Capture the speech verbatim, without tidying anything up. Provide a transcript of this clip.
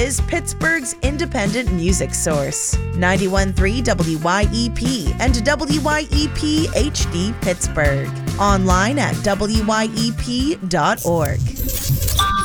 is Pittsburgh's independent music source. ninety-one point three W Y E P and W Y E P H D Pittsburgh. Online at W Y E P dot org.